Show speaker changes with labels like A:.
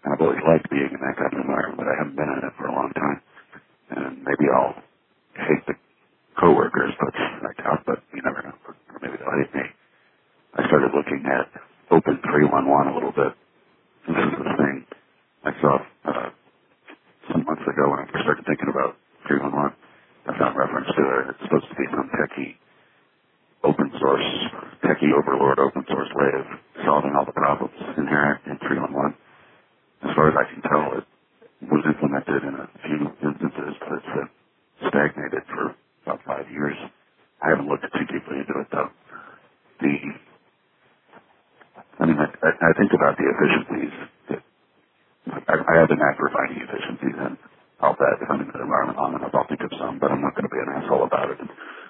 A: And I've always liked being in that kind of environment, but I haven't been in it for a long time. And maybe I'll hate the coworkers, but I doubt, but you never know. Or maybe they'll hate me. I started looking at Open 311 a little bit. This is the thing I saw some months ago when I first started thinking about 311. I found reference to it. It's supposed to be some techie open source, techie overlord open source way of solving all the problems inherent in 311. As far as I can tell, it was implemented in a few instances, but it's stagnated for about 5 years. I haven't looked too deeply into it, though. I think about the efficiencies. I have a knack for finding efficiencies, and I'll bet if I'm in the environment long enough, I'll think of some, but I'm not going to be an asshole about it.